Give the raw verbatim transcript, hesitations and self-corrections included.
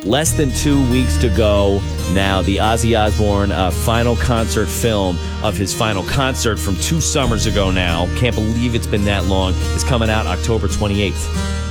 Less than two weeks to go now. The Ozzy Osbourne uh, final concert film of his final concert from two summers ago now. Can't believe it's been that long. Is coming out October twenty-eighth.